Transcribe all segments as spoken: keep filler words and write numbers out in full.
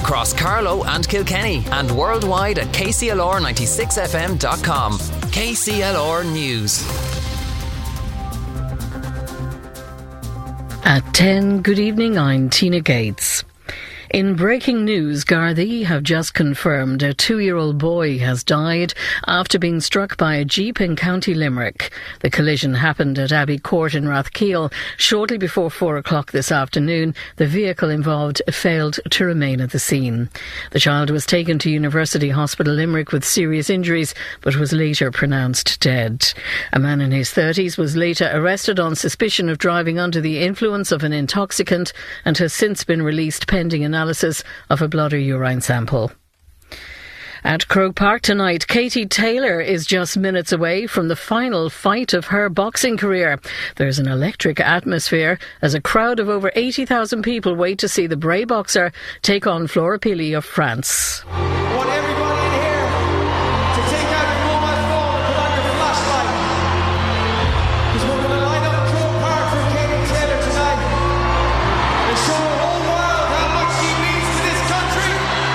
across Carlow and Kilkenny and worldwide at k c l r ninety-six f m dot com. K C L R News. At ten, good evening, I'm Tina Gates. In breaking news, Gardaí have just confirmed a two-year-old boy has died after being struck by a jeep in County Limerick. The collision happened at Abbey Court in Rathkeil shortly before four o'clock this afternoon. The vehicle involved failed to remain at the scene. The child was taken to University Hospital Limerick with serious injuries, but was later pronounced dead. A man in his thirties was later arrested on suspicion of driving under the influence of an intoxicant and has since been released pending analysis of a blood or urine sample. At Croke Park tonight, Katie Taylor is just minutes away from the final fight of her boxing career. There's an electric atmosphere as a crowd of over eighty thousand people wait to see the Bray boxer take on Flora Pili of France. I want everybody in here to take out your mobile phone and put on your flashlight, because we're going to line up Croke Park for Katie Taylor tonight and show the whole world how much she means to this country.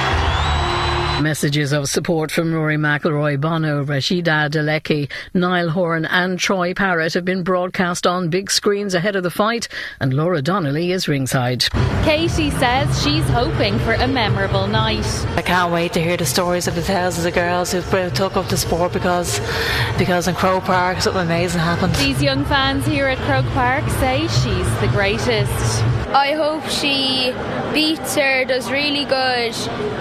Messages of support from Rory McIlroy, Bono, Rashida Adeleke, Niall Horan and Troy Parrott have been broadcast on big screens ahead of the fight, and Laura Donnelly is ringside. Katie says she's hoping for a memorable night. I can't wait to hear the stories of the thousands of girls who've took up the sport because because in Croke Park something amazing happened. These young fans here at Croke Park say she's the greatest. I hope she beats her, does really good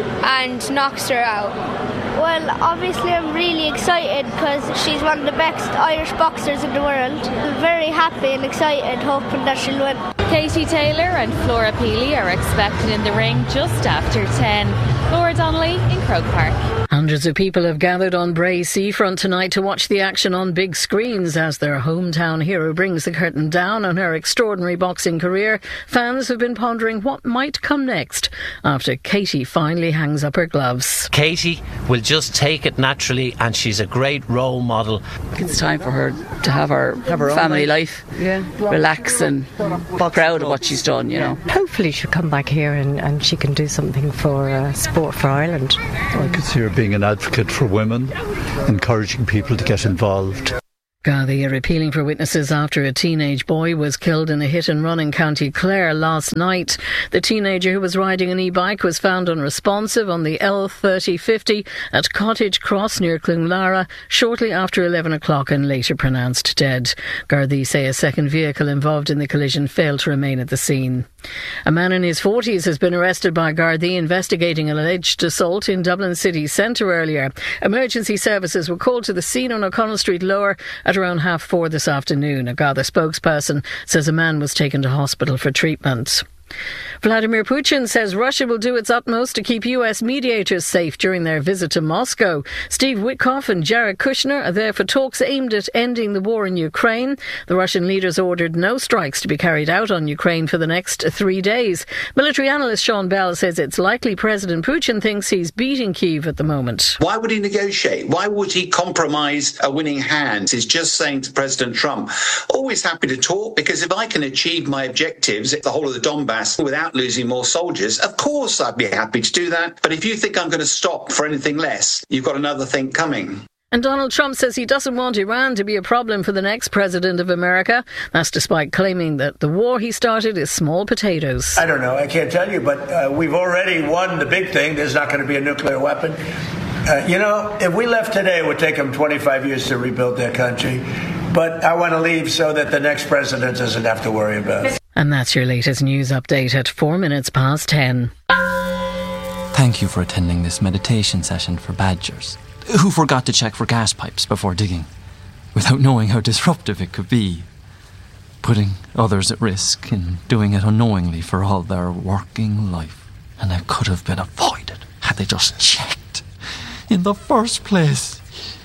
and knocks her out. Well, obviously I'm really excited because she's one of the best Irish boxers in the world. I'm very happy and excited, hoping that she'll win. Katie Taylor and Flora Pili are expected in the ring just after ten. Laura Donnelly in Croke Park. Hundreds of people have gathered on Bray Seafront tonight to watch the action on big screens as their hometown hero brings the curtain down on her extraordinary boxing career. Fans have been pondering what might come next after Katie finally hangs up her gloves. Katie will just take it naturally, and she's a great role model. It's time for her to have her, have her family life, yeah. Relax and be proud of what she's done, you know. Hopefully she'll come back here and, and she can do something for uh, sport for Ireland. I could see her being an advocate for women, encouraging people to get involved. Gardaí are appealing for witnesses after a teenage boy was killed in a hit and run in County Clare last night. The teenager who was riding an e-bike was found unresponsive on the L thirty fifty at Cottage Cross near Clunglara shortly after eleven o'clock and later pronounced dead. Gardaí say a second vehicle involved in the collision failed to remain at the scene. A man in his forties has been arrested by Gardaí investigating an alleged assault in Dublin city centre earlier. Emergency services were called to the scene on O'Connell Street Lower at around half four this afternoon. A Garda spokesperson says a man was taken to hospital for treatment. Vladimir Putin says Russia will do its utmost to keep U S mediators safe during their visit to Moscow. Steve Witkoff and Jared Kushner are there for talks aimed at ending the war in Ukraine. The Russian leaders ordered no strikes to be carried out on Ukraine for the next three days. Military analyst Sean Bell says it's likely President Putin thinks he's beating Kyiv at the moment. Why would he negotiate? Why would he compromise a winning hand? He's just saying to President Trump, always happy to talk, because if I can achieve my objectives, the whole of the Donbass, without losing more soldiers, of course I'd be happy to do that. But if you think I'm going to stop for anything less, you've got another thing coming. And Donald Trump says he doesn't want Iran to be a problem for the next president of America. That's despite claiming that the war he started is small potatoes. I don't know, I can't tell you, but uh, we've already won the big thing. There's not going to be a nuclear weapon. Uh, you know, if we left today, it would take them twenty-five years to rebuild their country. But I want to leave so that the next president doesn't have to worry about it. And that's your latest news update at four minutes past ten. Thank you for attending this meditation session for badgers who forgot to check for gas pipes before digging, without knowing how disruptive it could be, putting others at risk and doing it unknowingly for all their working life. And it could have been avoided had they just checked in the first place.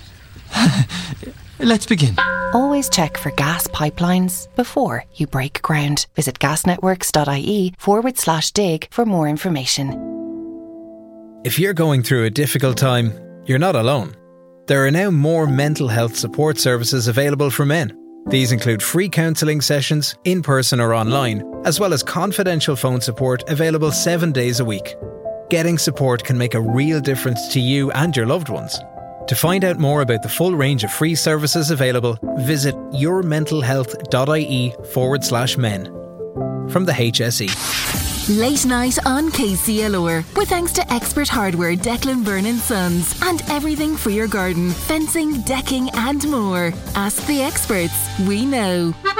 Let's begin. Always check for gas pipelines before you break ground. Visit gasnetworks.ie forward slash dig for more information. If you're going through a difficult time, you're not alone. There are now more mental health support services available for men. These include free counselling sessions, in person or online, as well as confidential phone support available seven days a week. Getting support can make a real difference to you and your loved ones. To find out more about the full range of free services available, visit yourmentalhealth.ie forward slash men. From the H S E. Late night on K C L R, with thanks to Expert Hardware, Declan Byrne and Sons, and everything for your garden, fencing, decking and more. Ask the experts, we know.